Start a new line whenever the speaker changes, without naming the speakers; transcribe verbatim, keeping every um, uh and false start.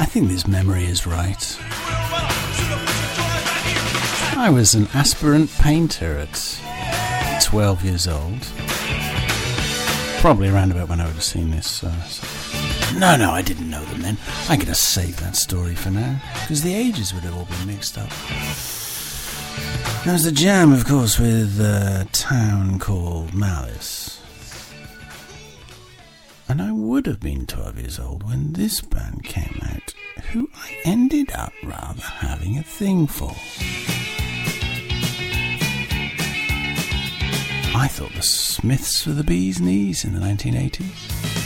I think this memory is right. I was an aspirant painter at twelve years old. Probably around about when I would have seen this. Uh, so. No, no, I didn't know them then. I'm going to save that story for now, because the ages would have all been mixed up. There was the jam, of course, with a town called Malice. And I would have been twelve years old when this band came out, who I ended up rather having a thing for. I thought the Smiths were the bee's knees in the nineteen eighties.